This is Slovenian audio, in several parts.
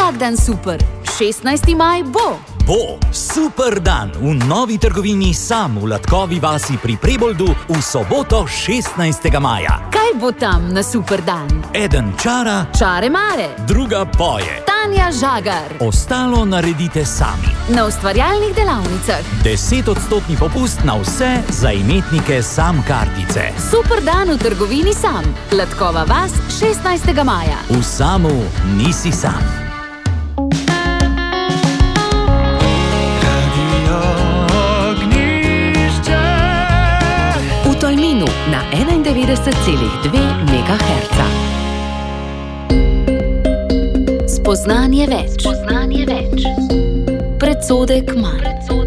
vsak dan super. 16. maj bo. Bo super dan v novi trgovini Sam v Latkovi vasi pri Preboldu v soboto 16. maja. Kaj bo tam na super dan? Eden čara, Čare mare. druga poje. Tanja Žagar. Ostalo naredite sami. Na ustvarjalnih delavnicah. 10% popust na vse za imetnike Sam kartice. Super dan v trgovini Sam. Latkova vas 16. maja. V Samu nisi sam. V Tolminu na 91,2 MHz. Spoznanje več. Predsodek manj.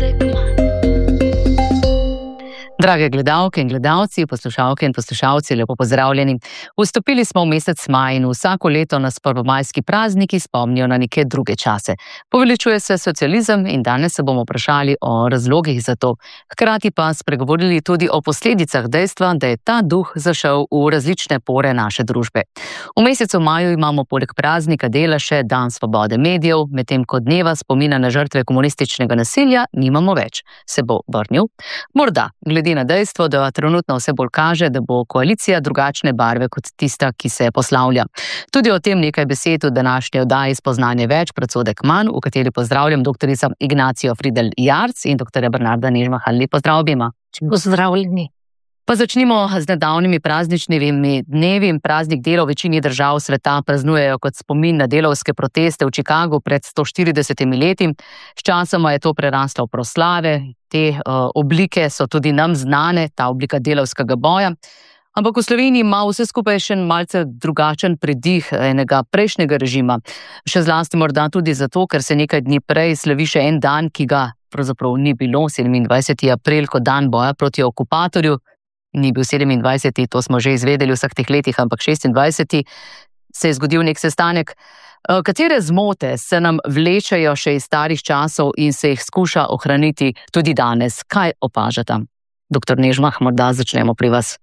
Drage gledalke in gledalci, poslušalke in poslušalci, lepo pozdravljeni. Vstopili smo v mesec maj in vsako leto nas prvomajski prazniki spomnijo na neke druge čase. Poveličuje se socializem in danes se bomo vprašali o razlogih za to. Hkrati pa spregovorili tudi o posledicah dejstva, da je ta duh zašel v različne pore naše družbe. V mesecu maju imamo poleg praznika dela še Dan svobode medijev, medtem ko dneva spomina na žrtve komunističnega nasilja nimamo več. Se bo vrnil? Morda, glede na dejstvo, da trenutno vse bolj kaže, da bo koalicija drugačne barve kot tista, ki se poslavlja. Tudi o tem nekaj besed v današnji oddaji Spoznanje več, predsodek manj, v kateri pozdravljam doktorico Ignacijo Fridl Jarc in doktorja Bernarda Nežmaha. Lep pozdrav obema. Pozdravljeni. Pa začnimo z nedavnimi prazničnimi dnevi. Praznik dela v večini držav sveta praznujejo kot spomin na delavske proteste v Chicagu pred 140 leti. Sčasoma je to preraslo v proslave. Te oblike so tudi nam znane, ta oblika delavskega boja. Ampak v Sloveniji ima vse skupaj še malce drugačen pridih enega prejšnjega režima. Še zlasti morda tudi zato, ker se nekaj dni prej slavi še en dan, ki ga pravzaprav ni bilo, 27. april, kot dan boja proti okupatorju. Ni bil 27. to smo že izvedeli v vseh teh letih, ampak 26. se je zgodil nek sestanek. Katere zmote se nam vlečejo še iz starih časov in se jih skuša ohraniti tudi danes? Kaj opažate? Doktor Nežmah, morda začnemo pri vas.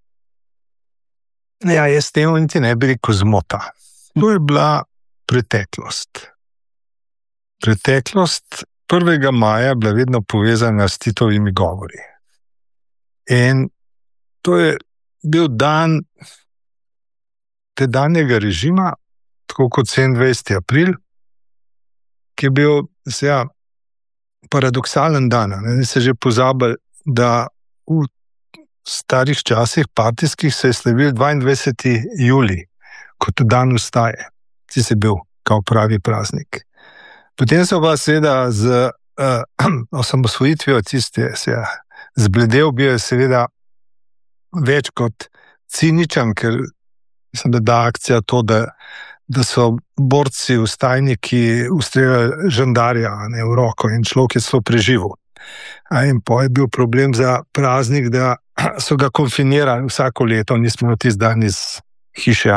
Ja, jaz temu niti ne bi rekel zmota. To je bila preteklost. Preteklost 1. maja je bila vedno povezana s Titovimi govori. In to je bil dan tedanjega režima, tako kot 27. april, ki je bil paradoksalen dan. Ne se že pozabili, da v starih časih partijskih se je slavil 22. julij, kot dan vstaje. Ti si bil kao pravi praznik. Potem so pa seveda z osamosvojitvijo tiste zbledel bil seveda več kot ciničen, ker mislim, da akcija to, da so borci, vstajniki ustreljali žandarja v roko in človek je celo preživel. In pa je bil problem za praznik, da so ga konfinirali vsako leto, nismo tisti dan iz hiše,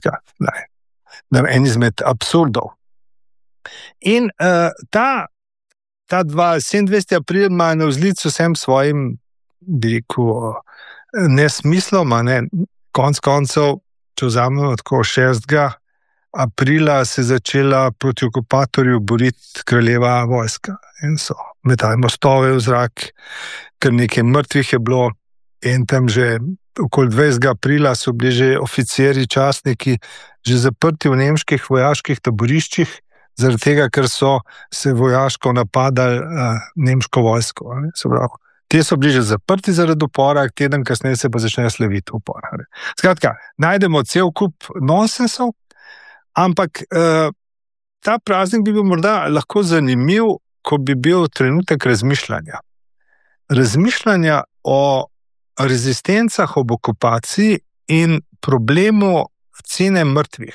en izmed absurdov. In ta 27. april ima na vzlicu vsem svojim, bi rekel, nesmislom, konec koncev, če vzamemo tako 6. aprila se je začela proti okupatorju boriti kraljeva vojska in so metali mostove v zrak, ker nekaj mrtvih je bilo in tam že okoli 20. aprila so bili že oficirji, častniki že zaprti v nemških vojaških taboriščih, zaradi tega, ker so se vojaško napadali nemško vojsko. Te so bili že zaprti zaradi upora, teden kasneje se pa začne slaviti upor. Skratka, najdemo cel kup nonsensov, ampak ta praznik bi bil morda lahko zanimiv, ko bi bil trenutek razmišljanja. Razmišljanja o rezistencah ob okupaciji in problemu cene mrtvih.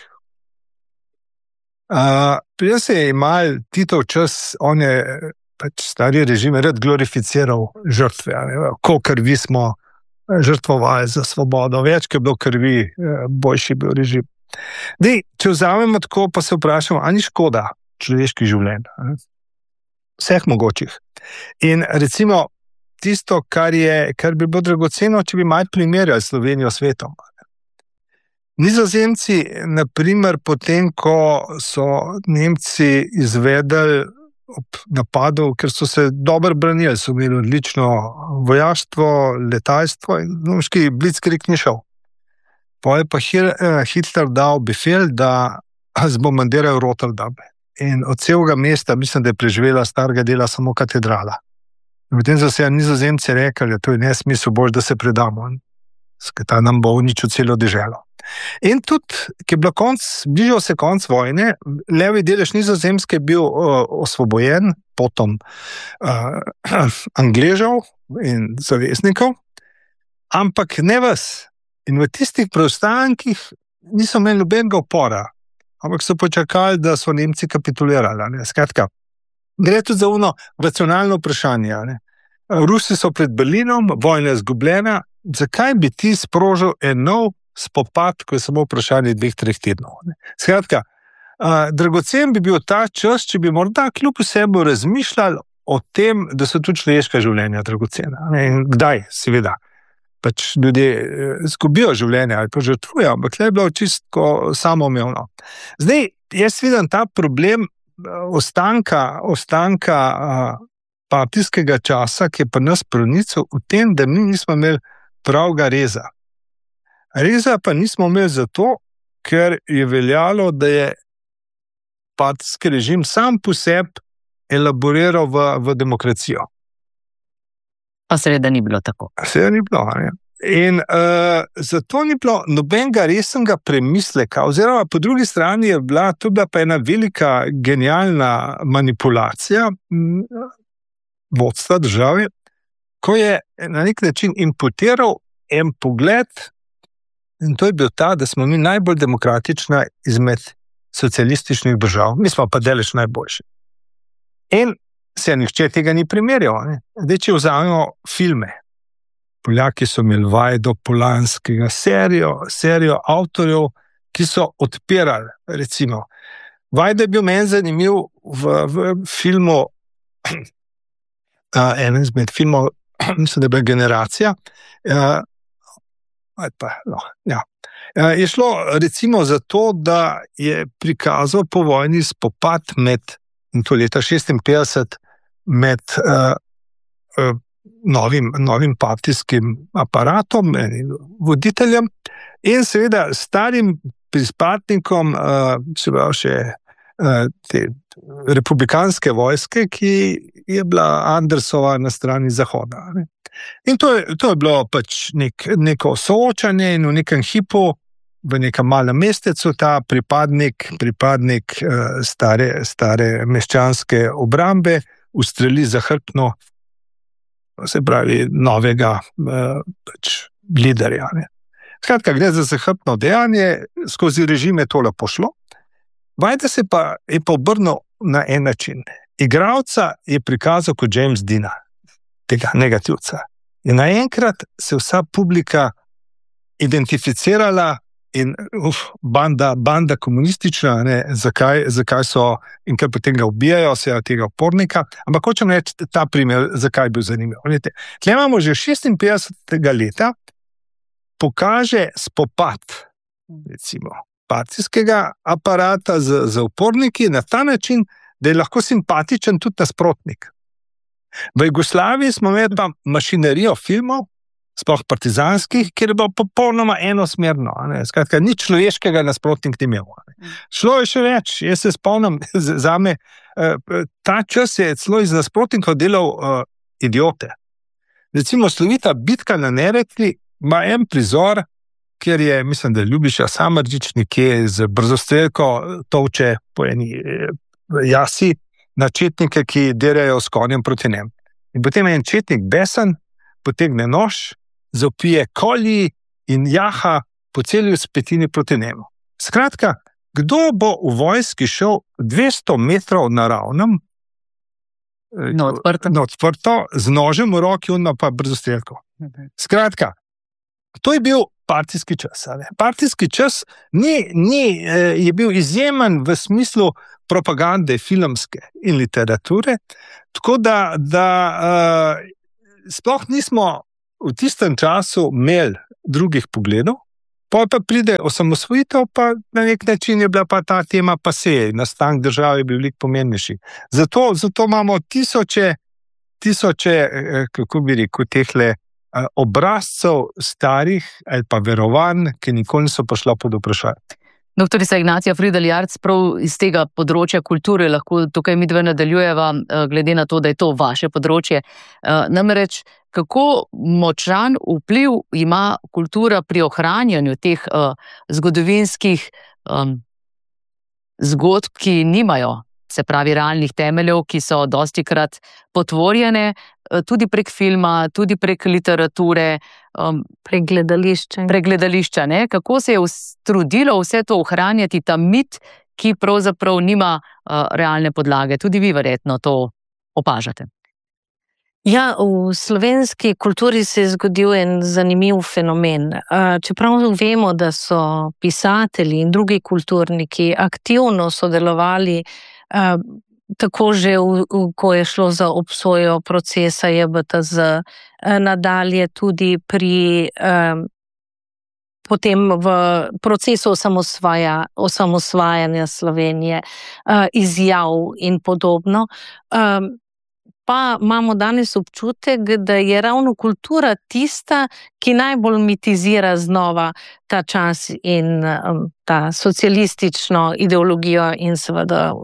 Prej se je imel Titov čas, on je stari režim rad glorificiral žrtve, ko krvi smo žrtvovali za svobodo, več, ki je bilo krvi, boljši bil režim. Če vzamemo tako, pa se vprašamo, a ni škoda človeških življenj? Vseh mogočih. In recimo tisto, kar bi bilo dragoceno, če bi malo primerjali Slovenijo s svetom. Nizozemci, naprimer, potem, ko so Nemci izvedeli ob napadu, ker so se dobro branili, so imeli odlično vojaštvo, letalstvo in nemški blitzkrieg ni šel. Potem je pa Hitler dal befehl, da zbombardirajo Rotterdam. In od celega mesta, mislim, da je preživela starega dela samo katedrala. In potem so se Nizozemci rekli, da to je nesmisel, bož, da se predamo. Ta nam bo uničil celo deželo. In tudi, ki je bilo bližal se konc vojne, levi delež Nizozemske je bil osvobojen, potom Angležev in zaveznikov, ampak ne ves. In v tistih preostankih niso imeli nobenega upora, ampak so počakali, da so Nemci kapitulirali. Skratka, gre tudi za ono racionalno vprašanje. Rusi so pred Berlinom, vojna je izgubljena, zakaj bi ti sprožil en nov spopad, ko je samo vprašanje 2-3 tednov. Skratka, dragocen bi bil ta čas, če bi morda kljub vsemu razmišljali o tem, da so tudi človeška življenja dragocena. In kdaj, seveda, pač ljudje izgubijo življenje ali pa žrtvujejo, ampak le je bilo čisto samoumevno. Zdaj, jaz vidim ta problem ostanka partijskega časa, ki je pa nas pronical v tem, da mi nismo imeli pravega reza. Reza pa nismo imeli zato, ker je veljalo, da je partijski režim sam po sebi elaboriral v demokracijo. Pa seveda ni bilo tako. Seveda ni bilo, ne? In zato ni bilo nobenega resnega premisleka, oziroma po drugi strani je bila pa ena velika genialna manipulacija vodstva države, ko je na nek način imputiral en pogled, in to je bil ta, da smo mi najbolj demokratična izmed socialističnih držav, mi smo pa delež najboljši. In se nihče tega ni primerjal. Zdaj, če vzamemo filme, Poljaki so imeli Vajdo Polanskega, serijo avtorjev, ki so odpirali, recimo. Vajdo je bil meni zanimiv v filmu, eden izmed filmov, mislim, da je bila Generacija, je šlo recimo za to, da je prikazal po vojni spopad med, in to leta 1956, med novim partijskim aparatom, voditeljem in seveda starim pripadnikom še te republikanske vojske, ki je bila Andersova na strani Zahoda. In to je bilo pač neko soočanje in v nekem hipu, v nekem malem mestecu, ta pripadnik stare meščanske obrambe ustreli zahrbtno, se pravi, novega liderja. Skratka, gre za zahrbtno dejanje, skozi režime tole pošlo. Vajda se pa je obrnil na en način. Igralca je prikazal kot James Deana, tega negativca. In naenkrat se vsa publika identificirala in banda komunistična, zakaj so in kar potem ga ubijajo, tega upornika. Ampak hočem reči ta primer, zakaj je bil zanimiv. Tle imamo že 56. leta, pokaže spopad, recimo, partijskega aparata z uporniki na ta način, da je lahko simpatičen tudi nasprotnik. V Jugoslaviji smo imeli pa mašinerijo filmov, sploh partizanskih, kjer je bilo popolnoma enosmerno. Skratka, nič človeškega nasprotnik ni imel. Šlo je še več. Jaz se spomnim, zame ta čas je celo iz nasprotnikov delal idiote. Recimo slovita bitka na Neretvi ima en prizor, kjer je, mislim, da je Ljubiša Samardžić nekje z brzostrelko tolče po eni jasi na četnike, ki derajo s konjem proti njem. In potem je en četnik besen, potegne nož, zapije kolji in jaha po celi vzpetini proti njemu. Skratka, kdo bo v vojski šel 200 metrov naravnem, na odprto, z nožem v roki, on pa brzostrelko. Skratka, to je bil partijski čas. Partijski čas je bil izjemen v smislu propagande filmske in literature, tako da sploh nismo v tistem času imeli drugih pogledov, Pol pa pride osamosvojitev, pa na nek način je bila pa ta tema pasé, nastanek države je bil veliko pomembnejši. Zato imamo tisoče, kako bi rekel, tehle obrazcev starih ali pa verovanj, ki nikoli niso prišla pod vprašanje. Doktorica Ignacija Fridl Jarc, prav iz tega področja kulture lahko tukaj midve nadaljujeva, glede na to, da je to vaše področje. Namreč, kako močan vpliv ima kultura pri ohranjanju teh zgodovinskih zgodb, ki nimajo, se pravi, realnih temeljev, ki so dostikrat potvorjene, tudi prek filma, tudi prek literature, prek gledališča, ne? Kako se je trudilo vse to ohranjati, ta mit, ki pravzaprav nima realne podlage? Tudi vi verjetno to opažate. Ja, v slovenski kulturi se je zgodil en zanimiv fenomen. Čeprav vemo, da so pisatelji in drugi kulturniki aktivno sodelovali tako že, ko je šlo za obsojo procesa JBTZ, nadalje tudi pri potem v procesu osamosvajanja Slovenije, izjav in podobno. Pa imamo danes občutek, da je ravno kultura tista, ki najbolj mitizira znova ta čas in ta socialistično ideologijo in seveda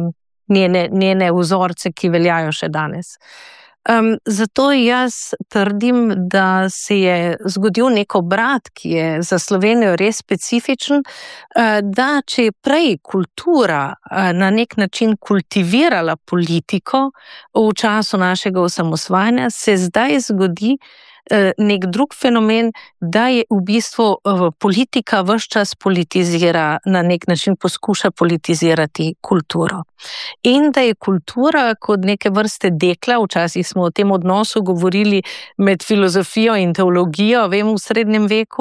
njene vzorce, ki veljajo še danes. Zato jaz trdim, da se je zgodil nek obrat, ki je za Slovenijo res specifičen, da če je prej kultura na nek način kultivirala politiko v času našega osamosvajanja, se zdaj zgodi nek drug fenomen, da je v bistvu politika ves čas politizira, na nek način poskuša politizirati kulturo. In da je kultura kot neke vrste dekla, včasih smo o tem odnosu govorili med filozofijo in teologijo, vemo v srednjem veku,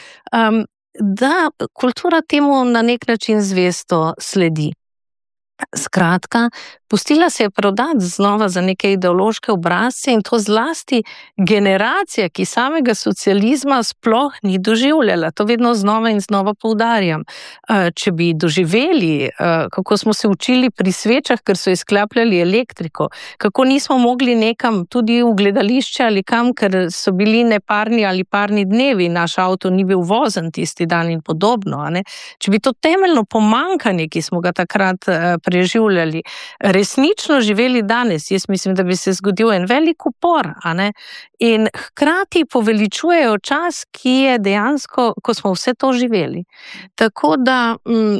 da kultura temu na nek način zvesto sledi. Skratka, pustila se je prodati znova za neke ideološke obrazce in to zlasti generacija, ki samega socializma sploh ni doživljala. To vedno znova in znova poudarjam. Če bi doživeli, kako smo se učili pri svečah, ker so izklapljali elektriko, kako nismo mogli nekam tudi v gledališče ali kam, ker so bili neparni ali parni dnevi, naš avto ni bil vozen tisti dan in podobno. Če bi to temeljno pomanjkanje, ki smo ga takrat preživljali, resnično živeli danes, jaz mislim, da bi se zgodil en velik upor, in hkrati poveličujejo čas, ki je dejansko, ko smo vse to živeli. Tako da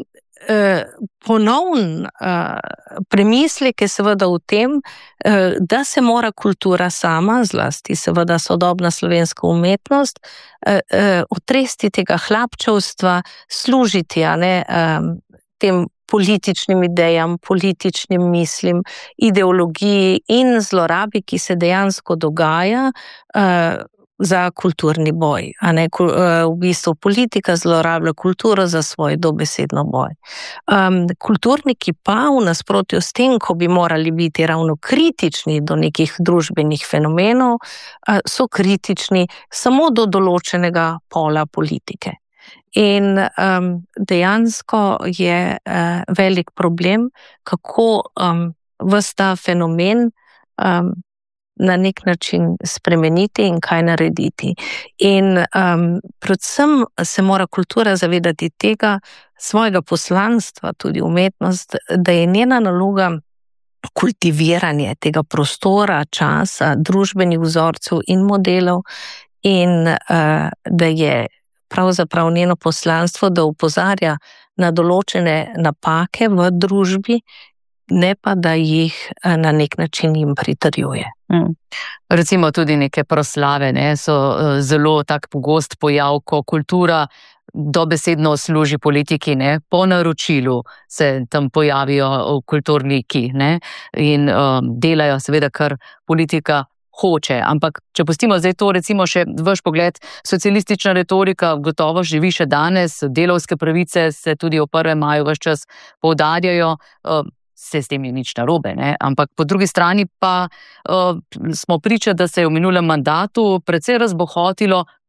ponovn premislek je seveda v tem, da se mora kultura sama, zlasti seveda sodobna slovenska umetnost, otresti tega hlapčevstva, služiti tem političnim idejam, političnim mislim, ideologiji in zlorabi, ki se dejansko dogaja za kulturni boj. V bistvu politika zlorablja kulturo za svoj dobesedno boj. Kulturniki pa v nasprotju s tem, ko bi morali biti ravno kritični do nekih družbenih fenomenov, so kritični samo do določenega pola politike. In dejansko je velik problem, kako ves ta fenomen na nek način spremeniti in kaj narediti. In predvsem se mora kultura zavedati tega svojega poslanstva, tudi umetnost, da je njena naloga kultiviranje tega prostora, časa, družbenih vzorcev in modelov in da je pravzaprav njeno poslanstvo, da opozarja na določene napake v družbi, ne pa da jih na nek način jim pritrjuje. Recimo tudi neke proslave so zelo tak pogost pojav, ko kultura dobesedno služi politiki, po naročilu se tam pojavijo kulturniki in delajo seveda, kar politika hoče, ampak če pustimo zdaj to, recimo še vaš pogled, socialistična retorika gotovo živi še danes, delavske pravice se tudi o 1. maju ves čas poudarjajo, se s tem ni nič narobe, ampak po drugi strani pa smo priča, da se je v minulem mandatu precej razbohotilo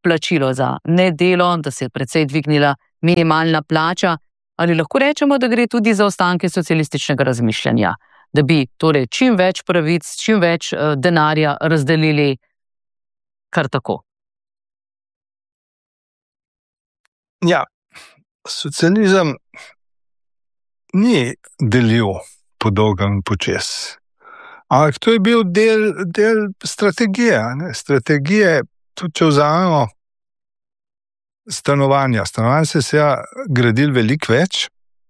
plačilo za nedelo, da se je precej dvignila minimalna plača, ali lahko rečemo, da gre tudi za ostanke socialističnega razmišljanja, da bi torej čim več pravic, čim več denarja razdelili kar tako? Ja, socializem ni delil po dolgem in počez. Ampak to je bil del strategije. Ne? Strategije, tudi če vzamemo stanovanja. Stanovanja se je gradili veliko več,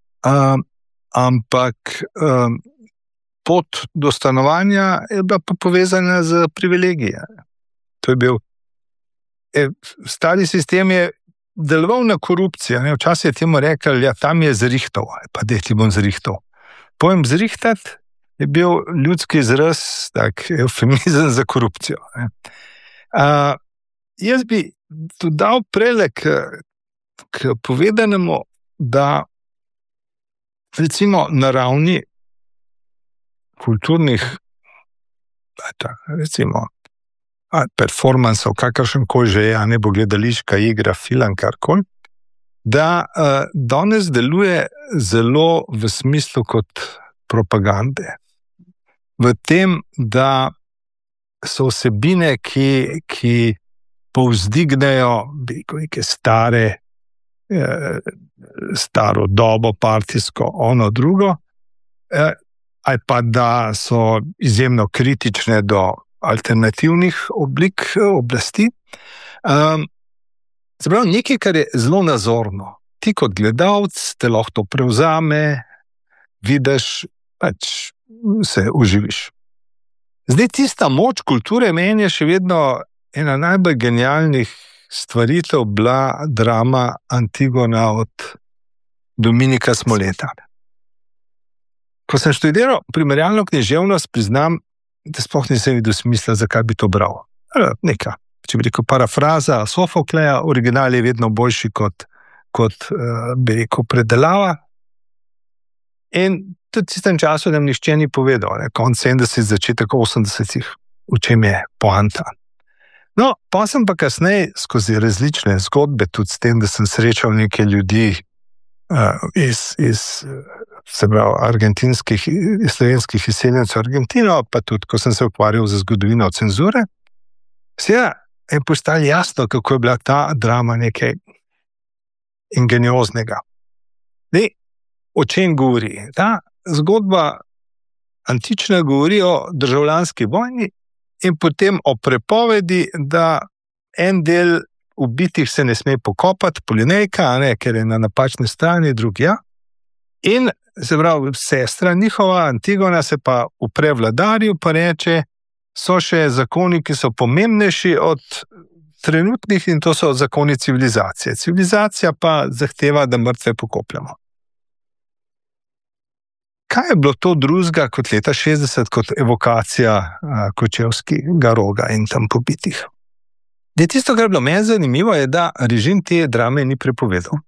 ampak pot do stanovanja je bila pa povezana z privilegiji. To je bil stari sistem je deloval na korupcijo. Včasih je temu rekli, ja, tam je zrihtal, pa dej ti bom zrihtal. Pojem zrihtati je bil ljudski izraz, tak eufemizem za korupcijo. Jaz bi tudi dal prele k povedanemu, da recimo na ravni kulturnih recimo performansov, kakršenkoli že je, ne bo gledališka igra, film, karkoli, da danes deluje zelo v smislu kot propagande. V tem, da so vsebine, ki povzdignejo neke staro dobo, partijsko, ono drugo, ali pa da so izjemno kritične do alternativnih oblik oblasti. Zapravo nekaj, kar je zelo nazorno. Ti kot gledalec te lahko to prevzame, vidiš, pač se uživiš. Zdaj, tista moč kulture meni je še vedno ena najbolj genialnih stvaritev bila drama Antigona od Dominika Smoleta. Ko sem študiral primerjalno književnost, priznam, da sploh nisem videl smisla, zakaj bi to bral. Neka, če bi rekel, parafraza Sofokleja, original je vedno boljši kot bi rekel, predelava. In tudi v tistem času nam nihče ni povedal, konec 70, začetek 80, v čem je poanta. No, pa sem pa kasneje skozi različne zgodbe, tudi s tem, da sem srečal neke ljudi iz argentinskih, slovenskih izseljencev Argentino, pa tudi, ko sem se ukvarjal z zgodovino cenzure, seveda je postalo jasno, kako je bila ta drama nekaj ingenioznega. O čem govori? Ta zgodba antična govori o državljanski vojni in potem o prepovedi, da en del ubitih se ne sme pokopati, Polinejka, ker je na napačni strani, drugi ja. In se pravi, sestra njihova, Antigona, se pa upre vladarju, pa reče, so še zakoni, ki so pomembnejši od trenutnih, in to so zakoni civilizacije. Civilizacija pa zahteva, da mrtve pokopljamo. Kaj je bilo to drugega kot leta 60, kot evokacija Kočevskega roga in tam pobitih? Tisto, kar je bilo meni zanimivo, je, da režim te drame ni prepovedal.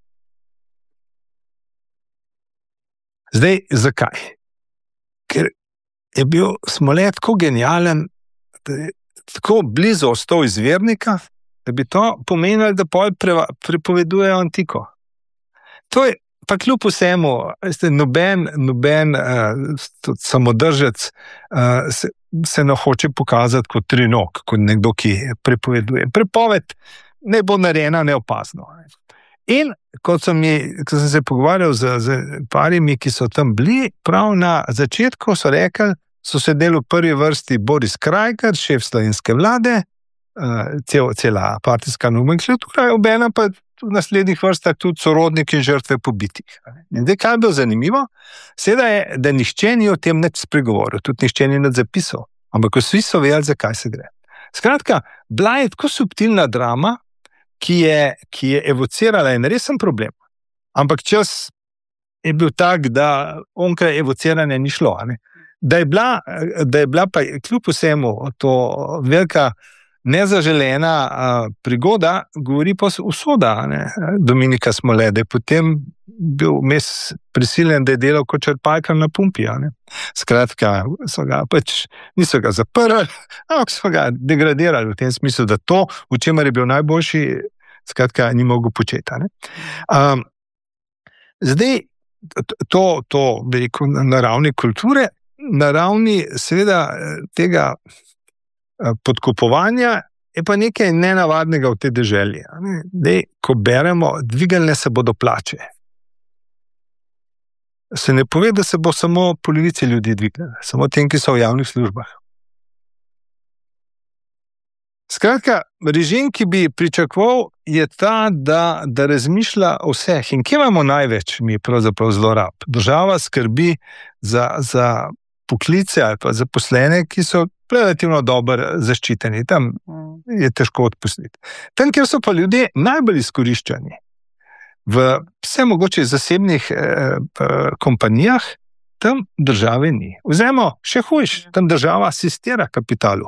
Zdaj, zakaj? Ker je bil Smolet tako genijalen, da je tako blizu ostal izvirnika, da bi to pomenilo, da pol prepovedujejo antiko. To je pa kljub vsemu, noben samodržec se ne hoče pokazati kot trinog, kot nekdo, ki prepoveduje. Prepoved ne bo narejena neopazno. In kot sem se pogovarjal z parimi, ki so tam bili, prav na začetku so rekli, so sedeli v prvi vrsti Boris Krajkar, šef slovenske vlade, cela partijska nomenklatura, obenem pa v naslednjih vrstah tudi sorodniki in žrtve pobitih. In zdaj, kaj je bilo zanimivo, seveda je, da nihče ni o tem nič spregovoril, tudi nihče ni nič zapisal, ampak vsi so vedeli, zakaj se gre. Skratka, bila je tako subtilna drama, ki je evocirala en resen problem, ampak čas je bil tak, da onkraj evociranja ni šlo. Da je bila pa kljub vsemu to velika nezaželena prigoda, govori pa usoda, ne? Dominika Smolede, potem bil vmes prisiljen, da je delal kot črpalka na pumpi. Skratka, niso ga zaprli, ampak so ga degradirali v tem smislu, da to, v čemer je bil najboljši, skratka, ni mogel početi. Zdaj, to bi rekel, na ravni kulture, na ravni seveda tega podkupovanja je pa nekaj nenavadnega v tej deželi. Ko beremo, dvigalne se bodo plače. Se ne pove, da se bo samo polovici ljudi dvignila, samo tem, ki so v javnih službah. Skratka, režim, ki bi pričakoval, je ta, da razmišlja o vseh. In kje imamo največ mi pravzaprav zlorab? Država skrbi za poklice ali pa zaposlene, ki so relativno dobro zaščiteni. Tam je težko odpustiti. Tam, kjer so pa ljudje najbolj izkoriščani, v vse mogoče zasebnih kompanijah, tam države ni. Vzemo še hujš, tam država asistira kapitalu.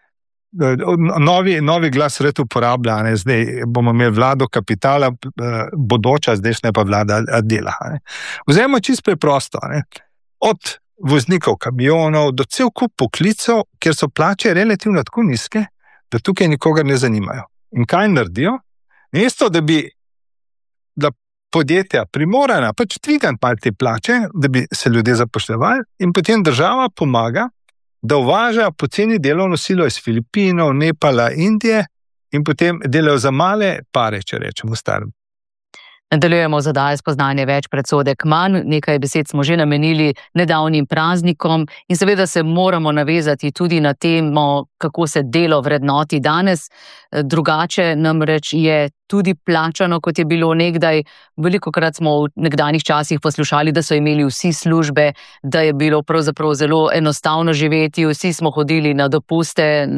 Novi glas rad uporablja, zdaj bomo imeli vlado kapitala, bodoča, zdajšnja pa vlada dela. Vzemo čisto preprosto, od voznikov kamionov do cel kup poklicov, kjer so plače relativno tako nizke, da tukaj nikogar ne zanimajo. In kaj naredijo? Mesto, da podjetja primorana pač dvigati malo te plače, da bi se ljudje zaposlevali, in potem država pomaga, da uvaža poceni delovno silo iz Filipinov, Nepala, Indije in potem delajo za male pare, če rečemo starim. Nadaljujemo z oddajo Spoznanje več, predsodek manj. Nekaj besed smo že namenili nedavnim praznikom in seveda se moramo navezati tudi na temo, kako se delo vrednoti danes. Drugače namreč je tudi plačano, kot je bilo nekdaj. Velikokrat smo v nekdanjih časih poslušali, da so imeli vsi službe, da je bilo pravzaprav zelo enostavno živeti, vsi smo hodili na dopuste,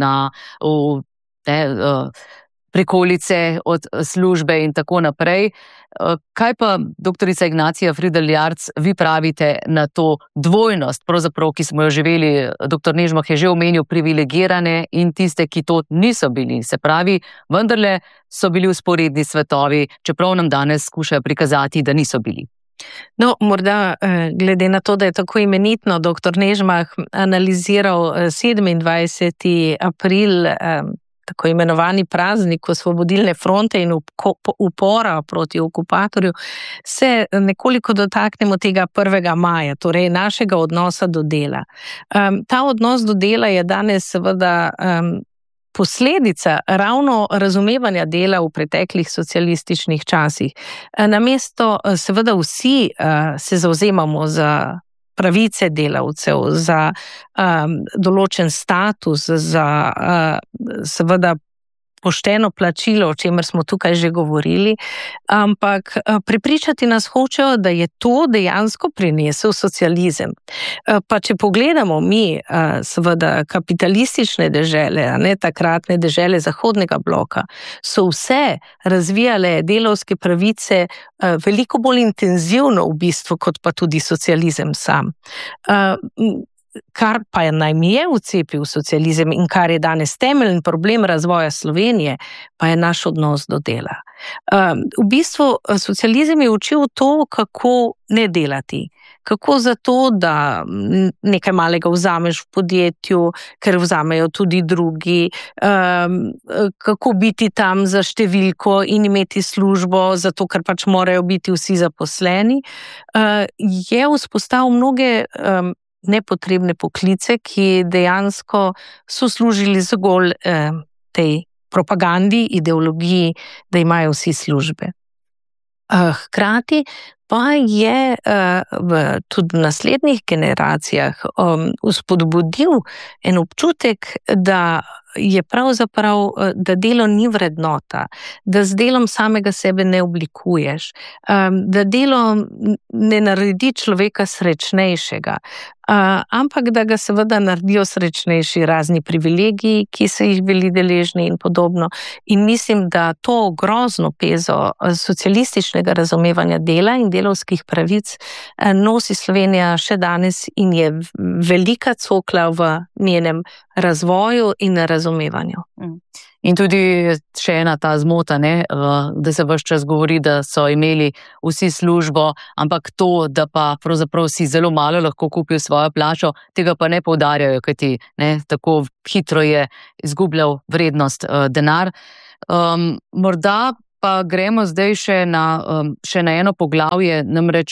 prikolice od službe in tako naprej. Kaj pa, doktorica Ignacija Fridl Jarc, vi pravite na to dvojnost, pravzaprav, ki smo jo živeli, doktor Nežmah je že omenil privilegirane in tiste, ki to niso bili. Se pravi, vendarle so bili vzporedni svetovi, čeprav nam danes skušajo prikazati, da niso bili. No, morda glede na to, da je tako imenitno doktor Nežmah analiziral 27. april, tako imenovani praznik Osvobodilne fronte in upora proti okupatorju, se nekoliko dotaknemo tega 1. maja, torej našega odnosa do dela. Ta odnos do dela je danes seveda posledica ravno razumevanja dela v preteklih socialističnih časih. Namesto seveda vsi se zavzemamo za pravice delavcev, za določen status, za seveda pošteno plačilo, o čemer smo tukaj že govorili, ampak prepričati nas hočejo, da je to dejansko prinesel socializem. Pa če pogledamo mi seveda kapitalistične dežele, takratne dežele zahodnega bloka, so vse razvijale delavske pravice veliko bolj intenzivno v bistvu, kot pa tudi socializem sam. Kar pa naj mi je vcepil socializem in kar je danes temeljni problem razvoja Slovenije, pa je naš odnos do dela. V bistvu socializem je učil to, kako ne delati. Kako zato, da nekaj malega vzameš v podjetju, ker vzamejo tudi drugi, kako biti tam za številko in imeti službo, zato ker pač morajo biti vsi zaposleni, je vzpostavil mnoge nepotrebne poklice, ki dejansko so služili zgolj tej propagandi, ideologiji, da imajo vsi službe. Hkrati pa je tudi v naslednjih generacijah vzpodbudil en občutek, da je pravzaprav, da delo ni vrednota, da z delom samega sebe ne oblikuješ, da delo ne naredi človeka srečnejšega, ampak da ga seveda naredijo srečnejši razni privilegiji, ki so jih bili deležni in podobno. In mislim, da to grozno pezo socialističnega razumevanja dela in delavskih pravic nosi Slovenija še danes in je velika cokla v njenem razvoju in razumevanju. In tudi še ena ta zmota, da se ves čas govori, da so imeli vsi službo, ampak to, da pa pravzaprav si zelo malo lahko kupijo svojo plačo, tega pa ne poudarjajo, kajti tako hitro je izgubljal vrednost denar. Morda pa gremo zdaj še na eno poglavje, namreč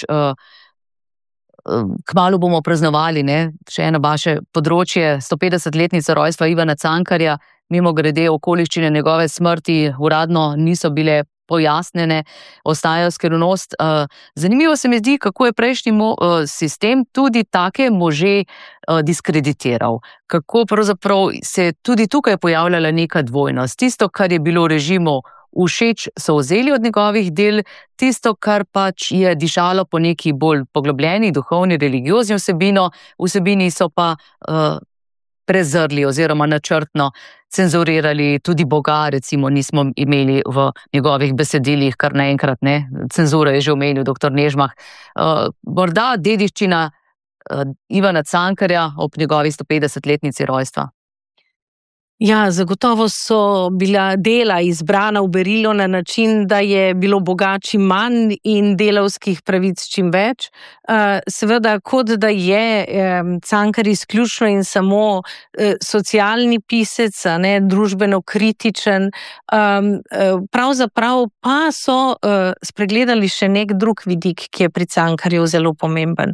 kmalu bomo praznovali, še eno vaše področje, 150-letnico rojstva Ivana Cankarja, mimogrede okoliščine njegove smrti uradno niso bile pojasnjene, ostajajo skrivnost. Zanimivo se mi zdi, kako je prejšnji sistem tudi take može diskreditiral. Kako pravzaprav se tudi tukaj pojavljala neka dvojnost. Tisto, kar je bilo režimu všeč, so vzeli od njegovih del, tisto, kar pač je dišalo po neki bolj poglobljeni, duhovni, religiozni vsebini so pa prezrli oziroma načrtno cenzurirali. Tudi Boga, recimo, nismo imeli v njegovih besedilih kar naenkrat, Cenzura je že omenil dr. Nežmah. Morda dediščina Ivana Cankarja ob njegovi 150-letnici rojstva. Ja, zagotovo so bila dela izbrana v berilu na način, da je bilo bogači manj in delavskih pravic čim več. Seveda, kot da je Cankar izključno in samo socialni pisec, družbeno kritičen, pravzaprav pa so spregledali še nek drug vidik, ki je pri Cankarju zelo pomemben.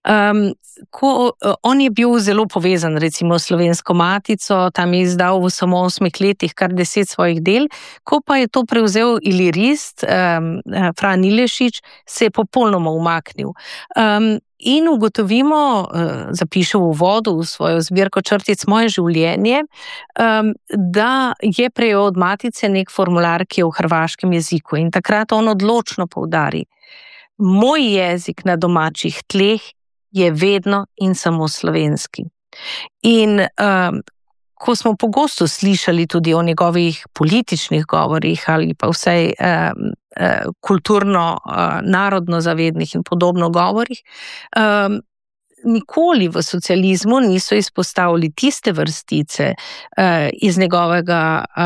On je bil zelo povezan, recimo, s Slovensko matico, tam je izdal v samo 8 letih kar 10 svojih del, ko pa je to prevzel ilirist, Fran Ilešič, se je popolnoma umaknil. In ugotovimo, zapiše v uvodu v svojo zbirko črtic Moje življenje, da je prejel od matice nek formular, ki je v hrvaškem jeziku, in takrat on odločno poudari: moj jezik na domačih tleh je vedno in samo slovenski. In ko smo pogosto slišali tudi o njegovih političnih govorih ali pa vsaj kulturno, narodno zavednih in podobno govorih, nikoli v socializmu niso izpostavili tiste vrstice iz njegovega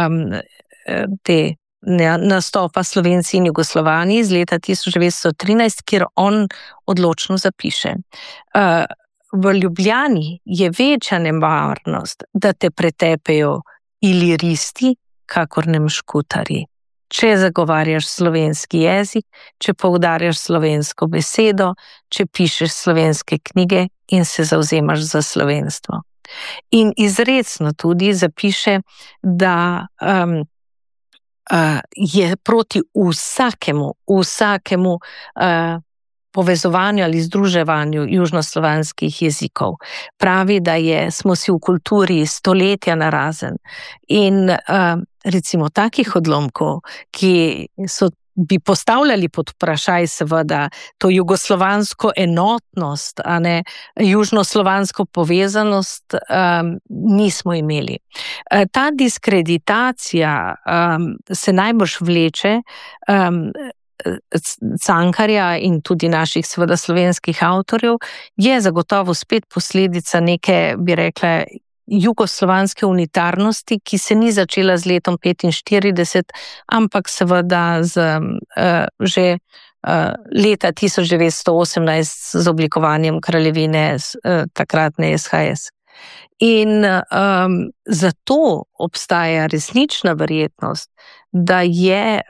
nastopa Slovenci in Jugoslovani iz leta 1913, kjer on odločno zapiše: v Ljubljani je večja nevarnost, da te pretepejo iliristi, kakor nemškutarji. Če zagovarjaš slovenski jezik, če poudarjaš slovensko besedo, če pišeš slovenske knjige in se zavzemaš za slovenstvo. In izrecno tudi zapiše, da je proti vsakemu povezovanju ali združevanju južnoslovanskih jezikov. Pravi, da smo si v kulturi stoletja narazen. In recimo takih odlomkov, ki bi postavljali pod vprašaj seveda to jugoslovansko enotnost, a ne južnoslovansko povezanost, nismo imeli. Ta diskreditacija se najbrž vleče Cankarja in tudi naših seveda slovenskih avtorjev, je zagotovo spet posledica neke, bi rekla, jugoslovanske unitarnosti, ki se ni začela z letom 1945, ampak seveda že leta 1918 z oblikovanjem kraljevine takratne SHS. In zato obstaja resnična verjetnost, da je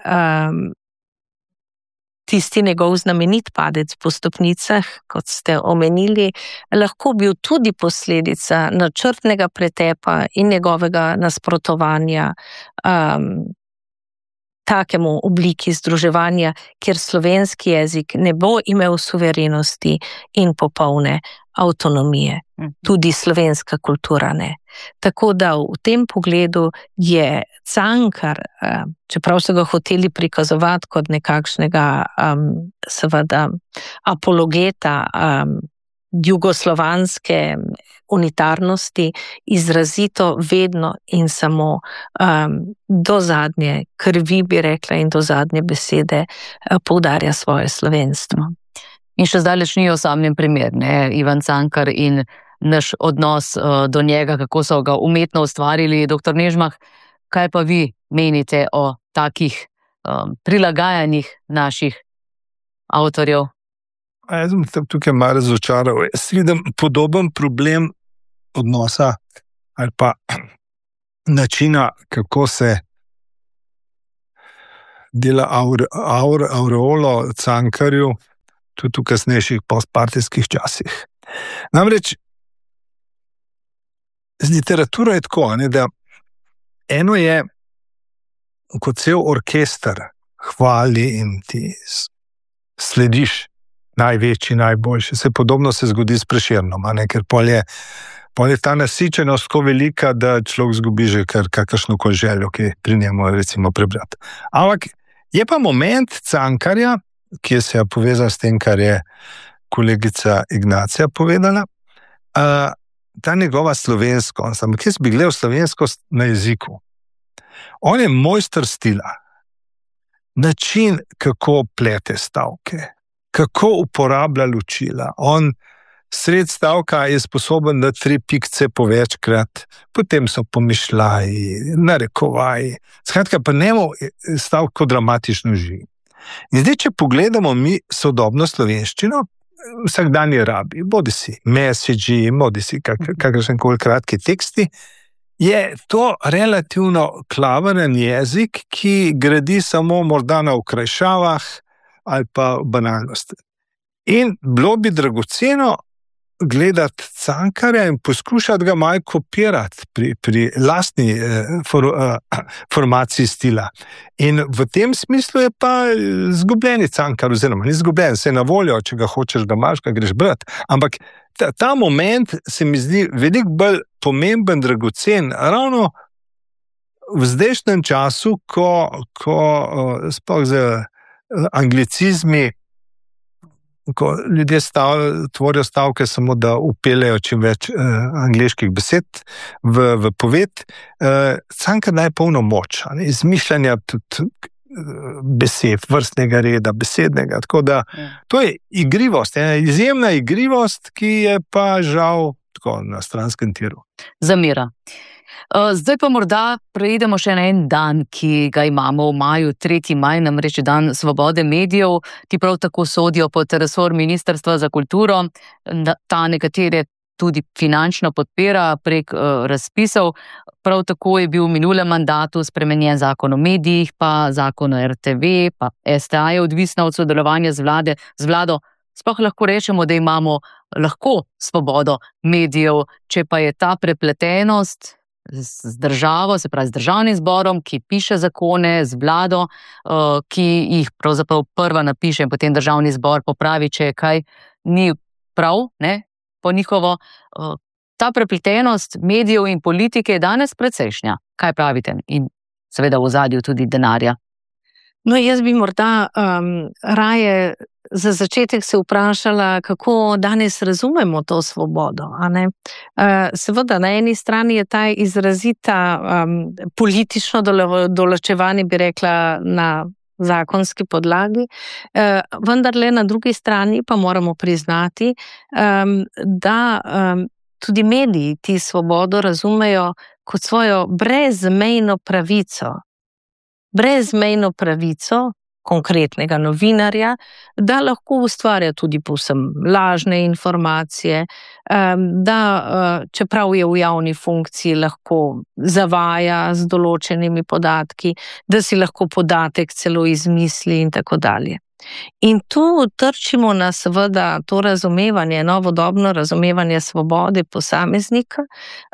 tisti njegov znamenit padec po stopnicah, kot ste omenili, lahko bil tudi posledica načrtnega pretepa in njegovega nasprotovanja takemu obliki združevanja, kjer slovenski jezik ne bo imel suverenosti in popolne avtonomije. Tudi slovenska kultura ne. Tako da v tem pogledu je Cankar, čeprav so ga hoteli prikazovati kot nekakšnega seveda apologeta jugoslovanske unitarnosti, izrazito vedno in samo do zadnje krvi, bi rekla, in do zadnje besede poudarja svoje slovenstvo. In še zdaleč ni osamljen primer, Ivan Cankar in naš odnos do njega, kako so ga umetno ustvarili. Dr. Nežmah, Kaj pa vi menite o takih prilagajanjih naših avtorjev? Jaz sem tukaj malo razočaral. Jaz vidim podoben problem odnosa ali pa načina, kako se dela aureolo Cankarju tudi v kasnejših postpartijskih časih. Namreč z literaturo je tako, da eno je, kot cel orkester hvali in ti slediš največji, najboljši. Podobno se zgodi s Prešernom, ker pol je ta nasičenost tako velika, da človek zgubi že kakršnokoli željo, ki pri njemu recimo prebrati. Ampak je pa moment Cankarja, ki se je povezal s tem, kar je kolegica Ignacija povedala, ta njegova slovenskost, ampak jaz bi gledal slovenskost na jeziku. On je mojster stila, način, kako plete stavke, kako uporablja ločila. On sred stavka je sposoben dati 3 pikce povečkrat, potem so pomišljaji, narekovaji. Skratka, pa njemu stavk kot dramatično živi. In zdaj, če pogledamo mi sodobno slovenščino, vsakdanje rabi, bodi si messagi, bodi si kakršenkoli kratki teksti, je to relativno klaveren jezik, ki gradi samo morda na okrajšavah ali pa banalnosti. In bilo bi dragoceno gledati Cankarja in poskušati ga malo kopirati pri lastni formaciji stila. In v tem smislu je pa zgubljeni Cankar, oziroma ni zgubljen, se je na voljo, če ga hočeš, da imaš, ga greš brati. Ampak ta moment se mi zdi veliko bolj pomemben, dragocen, ravno v zdajšnjem času, ko sploh z anglicizmi, ko ljudje tvorijo stavke samo, da upeljejo čim več angleških besed v poved, Cankar daje polno moč, izmišljanja tudi besed, vrstnega reda, besednega. Tako da to je igrivost, ena izjemna igrivost, ki je pa žal tako na stranskem tiru. Zamira. Zdaj pa morda preidemo še na en dan, ki ga imamo v maju, 3. maj, namreč dan svobode medijev, ki prav tako sodijo pod resor Ministrstva za kulturo. Ta nekatere tudi finančno podpira prek razpisov. Prav tako je bil v minulem mandatu spremenjen zakon o medijih, pa zakon o RTV, pa STA je odvisna od sodelovanja z vlado. Sploh lahko rečemo, da imamo lahko svobodo medijev, če pa je ta prepletenost z državo, se pravi z državnim zborom, ki piše zakone, z vlado, ki jih pravzaprav prva napiše in potem državni zbor popravi, če je kaj ni prav, ne, po njihovo. Ta prepletenost medijev in politike je danes precejšnja. Kaj pravite? In seveda v ozadju tudi denarja. No, jaz bi morda raje za začetek se vprašala, kako danes razumemo to svobodo. Seveda, na eni strani je ta izrazita politično določevanje, bi rekla, na zakonski podlagi, vendarle na drugi strani pa moramo priznati, da tudi mediji ti svobodo razumejo kot svojo brezmejno pravico. Brezmejno pravico konkretnega novinarja, da lahko ustvarja tudi povsem lažne informacije, da čeprav je v javni funkciji, lahko zavaja z določenimi podatki, da si lahko podatek celo izmisli in tako dalje. In tu trčimo na seveda to razumevanje, novodobno razumevanje svobode posameznika,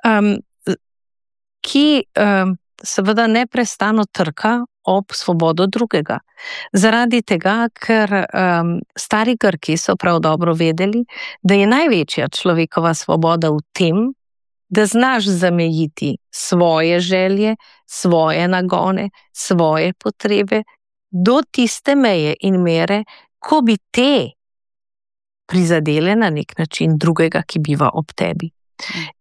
ki seveda neprestano trka ob svobodo drugega. Zaradi tega, ker stari Grki so prav dobro vedeli, da je največja človekova svoboda v tem, da znaš zamejiti svoje želje, svoje nagone, svoje potrebe do tiste meje in mere, ko bi te prizadele na nek način drugega, ki biva ob tebi.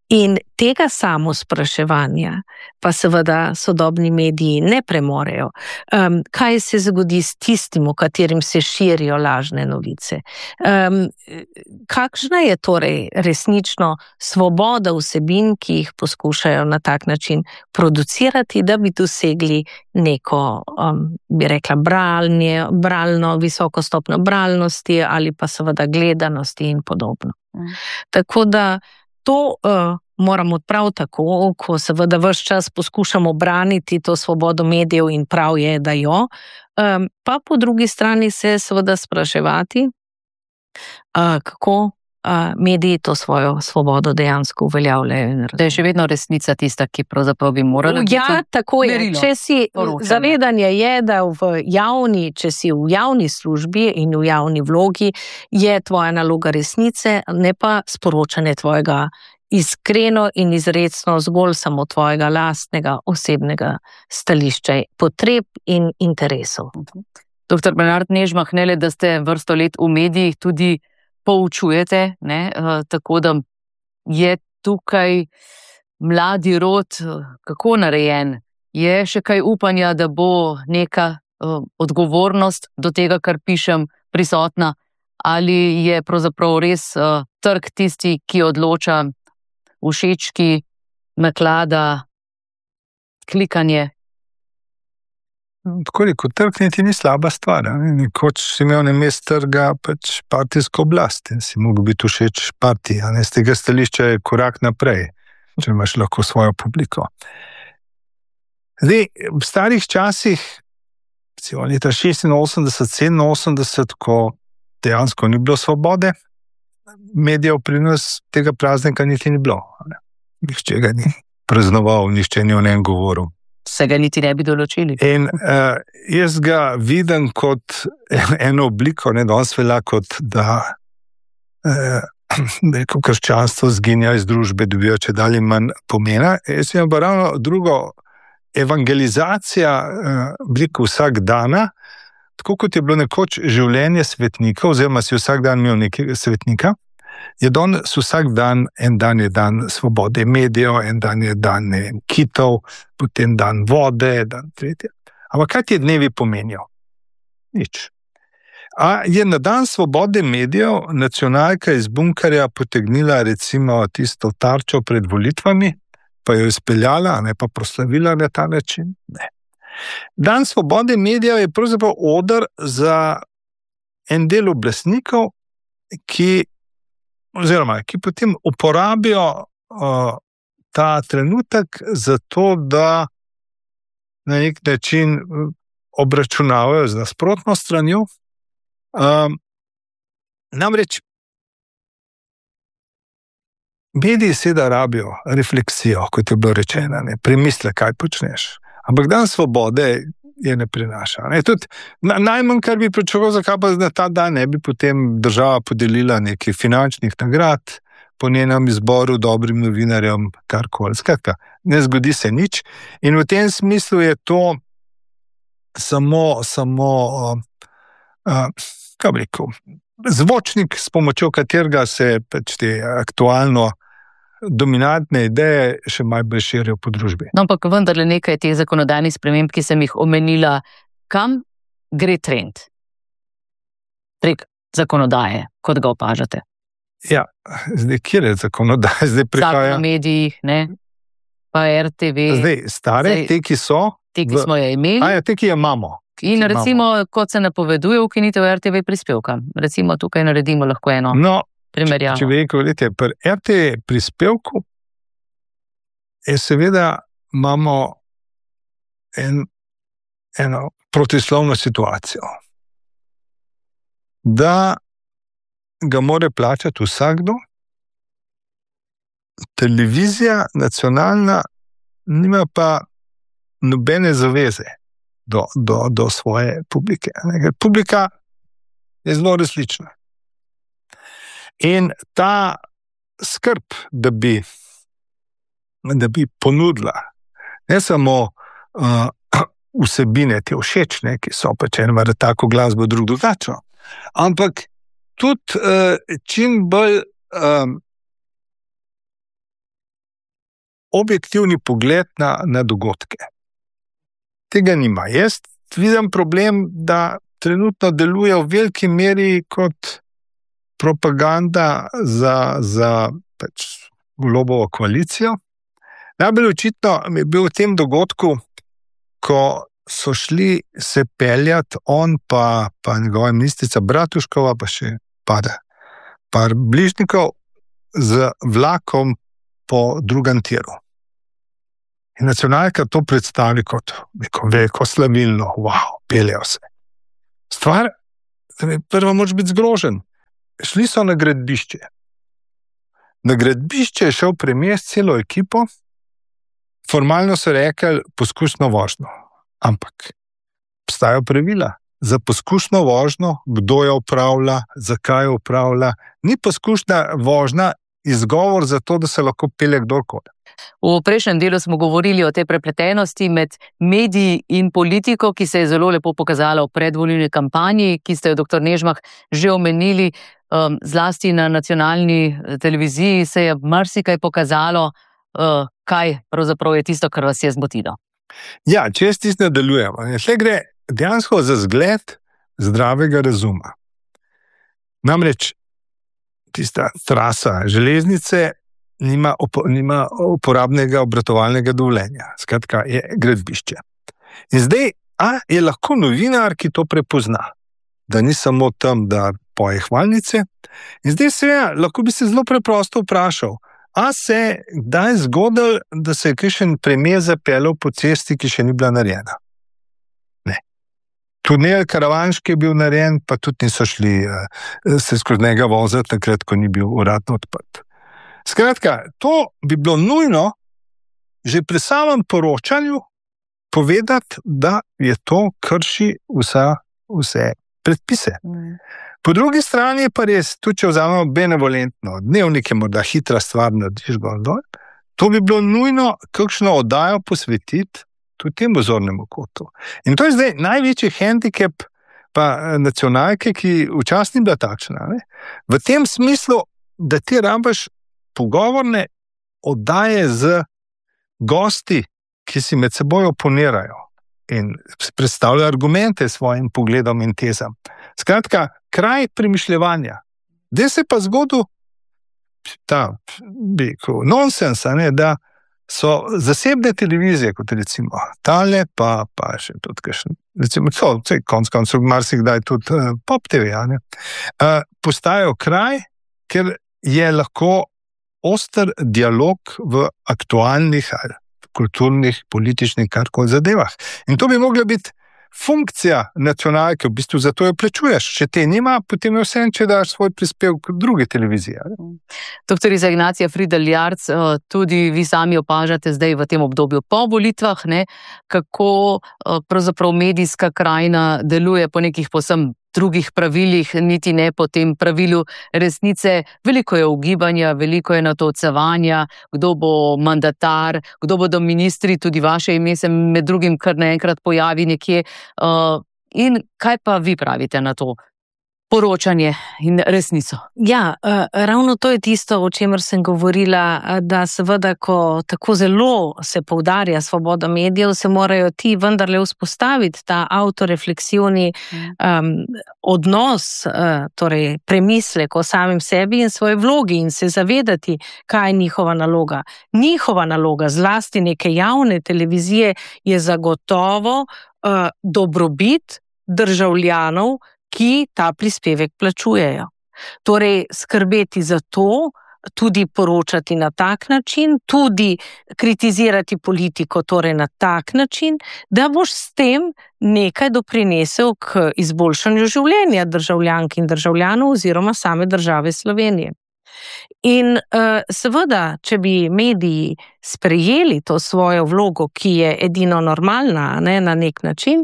In tega samospraševanja pa seveda sodobni mediji ne premorejo. Kaj se zgodi s tistim, v katerim se širijo lažne novice? Kakšna je torej resnično svoboda vsebin, ki jih poskušajo na tak način producirati, da bi dosegli neko, bi rekla, bralno, visoko stopnjo bralnosti ali pa seveda gledanosti in podobno. Tako da to moramo prav tako, ko seveda ves čas poskušamo braniti to svobodo medijev in prav je, da jo, pa po drugi strani se seveda spraševati, kako mediji to svojo svobodo dejansko uveljavljajo. Da je še vedno resnica tista, ki pravzaprav bi morala biti Ja, tako je. merilo Če si poročanja. zavedanje je, da če si v javni službi in v javni vlogi, je tvoja naloga resnice, ne pa sporočanje tvojega iskreno in izrecno zgolj samo tvojega lastnega osebnega stališča, potreb in interesov. Dr. Bernard Nežmah, ne le, da ste vrsto let v medijih, tudi poučujete, ne, tako da je tukaj mladi rod kako narejen. Je še kaj upanja, da bo neka odgovornost do tega, kar pišem, prisotna, ali je pravzaprav res trg tisti, ki odloča, všečki, naklada, klikanje? Tako rekel, trg niti ni slaba stvar. Nekoč si imel namesto trga pač partijsko oblast in si mogel biti všeč partiji. Z tega stališča je korak naprej, če imaš lahko svojo publiko. Zdaj, v starih časih, leta 86-87, ko dejansko ni bilo svobode, medijev pri nas tega praznika niti ni bilo. Nihče ga ni praznoval, nihče ni o njem govoril. Se ga niti ne bi določili. In jaz ga vidim kot eno obliko, danes velja kot da ko krščanstvo zginja iz družbe, dobijo čedalje manj pomena. Jaz imam pa ravno drugo, evangelizacija vsak dana, tako kot je bilo nekoč življenje svetnika, oziroma si vsak dan imel nekega svetnika, je danes vsak dan, en dan je dan svobode medijev, en dan je dan kitov, potem dan vode, dan tretje. Ampak kaj ti dnevi pomenijo? Nič. A je na dan svobode medijev nacionalka iz bunkerja potegnila recimo tisto tarčo pred volitvami, pa jo izpeljala, ne pa proslavila na ta način? Ne. Dan svobode medijev je pravzaprav oder za en del oblastnikov, ki potem uporabijo ta trenutek za to, da na nek način obračunavajo z nasprotno stranjo. Namreč mediji seveda rabijo refleksijo, kot je bilo rečeno, premisle, kaj počneš. Ampak dan svobode je ne prinaša. Tudi najmanj, kar bi pričakoval, zakaj pa na ta dan ne bi potem država podelila nekaj finančnih nagrad po njenem izboru dobrim novinarjem, karkoli. Skratka, ne zgodi se nič in v tem smislu je to samo kaj bi rekel, zvočnik, s pomočjo katerega se pač te aktualno dominantne ideje še malo bolj širijo po družbi. No, ampak vendarle nekaj teh zakonodajnih sprememb, ki sem jih omenila, kam gre trend prek zakonodaje, kot ga opažate? Ja, zdaj, kjer je zakonodaja? Zdaj prihaja Zakon o medijih, ne? Pa RTV. Zdaj, stare, te, ki so. Te, ki smo jo imeli. Te, ki jo imamo. In recimo, kot se napoveduje, ukinitev RTV prispevka. Recimo, tukaj naredimo lahko eno primerjavo. Če bi rekel, gledajte, pri RTV prispevku je seveda imamo eno protislovno situacijo. Da ga mora plačati vsakdo, televizija nacionalna nima pa nobene zaveze do svoje publike. Publika je zelo različna. In ta skrb, da bi ponudila ne samo vsebine, te všečne, ki so pač eno mara tako glasbo, drug drugačno, ampak tudi čim bolj objektivni pogled na dogodke. Tega nima. Jaz vidim problem, da trenutno deluje v veliki meri kot propaganda za Golobovo koalicijo. Najbolj očitno je bil v tem dogodku, ko so šli se peljati on pa njegova ministrica Bratuškova, pa še par bližnjikov z vlakom po drugem tiru. In nacionalka to predstavi kot neko veliko slavilno, wow, peljajo se. Stvar, prvo moraš biti zgrožen. Šli so na gradbišče. Na gradbišče je šel premijer s celo ekipo, formalno so rekli poskusno vožnjo. Ampak obstajajo pravila za poskusno vožnjo, kdo jo upravlja, zakaj jo upravlja. Ni poskusna vožnja izgovor za to, da se lahko pelje kdorkoli. V prejšnjem delu smo govorili o tej prepletenosti med mediji in politiko, ki se je zelo lepo pokazala v predvolilni kampanji, ki ste jo, dr. Nežmah, že omenili. Zlasti na nacionalni televiziji se je marsikaj pokazalo, kaj pravzaprav je tisto, kar vas je zmotilo. Ja, če jaz tisto nadaljujemo. Šle gre dejansko za zgled zdravega razuma. Namreč tista trasa železnice nima uporabnega obratovalnega dovoljenja. Skratka, je gradbišče. In zdaj, je lahko novinar, ki to prepozna, da ni samo tam, da poje hvalnice. In zdaj seveda, lahko bi se zelo preprosto vprašal, se kdaj zgodilo, da se je kakšen premier zapeljal po cesti, ki še ni bila narejena? Ne. Tunel Karavanški je bil narejen, pa tudi niso šli se skozi njega voziti, takrat, ko ni bil uradno odprt. Skratka, to bi bilo nujno že pri samem poročanju povedati, da je to krši vse predpise. Po drugi strani je pa res, tudi če vzamemo benevolentno, dnevnik je morda hitra stvar, narediš gor dol, to bi bilo nujno kakšno oddajo posvetiti tudi temu zornemu kotu. In to je zdaj največji hendikep pa nacionalke, ki včasih ni bila takšna. Ne? V tem smislu, da ti rabiš pogovorne oddaje z gosti, ki si med seboj oponirajo in predstavljajo argumente svojim pogledom in tezam. Skratka, kraj premišljevanja. Zdaj se pa zgodil ta nonsens, da so zasebne televizije, kot recimo tale, pa še tudi kakšen, recimo konc marsikdaj tudi Pop TV, postajajo kraj, ker je lahko oster dialog v aktualnih kulturnih, političnih, karkoli zadevah. In to bi mogla biti funkcija nacionalke, v bistvu zato jo plačuješ. Če te nima, potem je vse, če daš svoj prispevek druge televizije. Doktorica Ignacija Fridl Jarc, tudi vi sami opažate zdaj v tem obdobju po volitvah, kako pravzaprav medijska krajina deluje po nekih povsem drugih pravilih, niti ne po tem pravilu resnice. Veliko je ugibanja, veliko je natolcevanja, kdo bo mandatar, kdo bodo ministri, tudi vaše ime se med drugim kar naenkrat pojavi nekje. In kaj pa vi pravite na to poročanje in resnico? Ja, ravno to je tisto, o čemer sem govorila, da seveda, ko tako zelo se poudarja svoboda medijev, se morajo ti vendarle vzpostaviti ta autorefleksivni odnos, torej premislek o samim sebi in svoji vlogi in se zavedati, kaj je njihova naloga. Njihova naloga, zlasti neke javne televizije, je zagotovo dobrobit državljanov, ki ta prispevek plačujejo. Torej, skrbeti za to, tudi poročati na tak način, tudi kritizirati politiko, torej na tak način, da boš s tem nekaj doprinesel k izboljšanju življenja državljank in državljanov oziroma same države Slovenije. In seveda, če bi mediji sprejeli to svojo vlogo, ki je edino normalna, na nek način,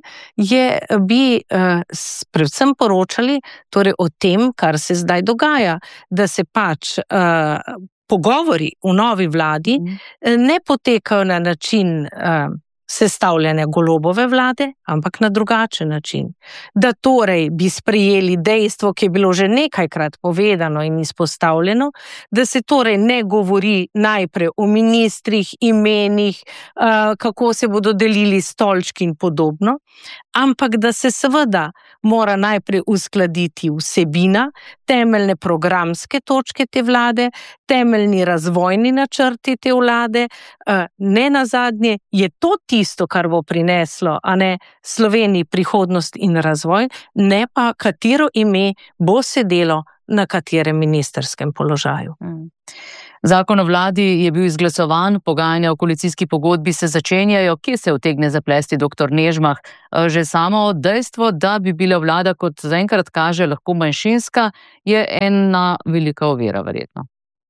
bi predvsem poročali torej o tem, kar se zdaj dogaja, da se pač pogovori v novi vladi ne potekajo na način sestavljanja Golobove vlade, ampak na drugačen način. Da torej bi sprejeli dejstvo, ki je bilo že nekajkrat povedano in izpostavljeno, da se torej ne govori najprej o ministrih, imenih, kako se bodo delili stolčki in podobno, ampak da se seveda mora najprej uskladiti vsebina, temeljne programske točke te vlade, temeljni razvojni načrti te vlade, ne nazadnje je to tisto, kar bo prineslo, a ne Sloveniji prihodnost in razvoj, ne pa katero ime bo sedelo na katerem ministrskem položaju. Zakon o vladi je bil izglasovan, pogajanja o koalicijski pogodbi se začenjajo. Kje se utegne zaplesti dr. Nežmah? Že samo dejstvo, da bi bila vlada, kot zaenkrat kaže, lahko manjšinska, je ena velika ovira, verjetno.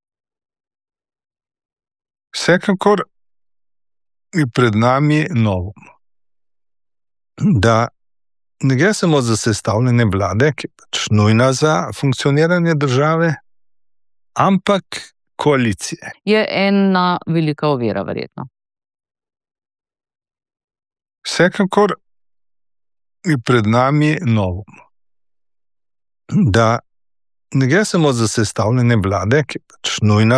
Vsekakor je pred nami novo. Da ne gre samo za sestavljanje vlade, ki je pač nujna za funkcioniranje države, ampak koalicije. Je ena velika ovira, verjetno. Vsekakor je pred nami novo. Da ne gre samo za sestavljanje vlade, ki je pač nujna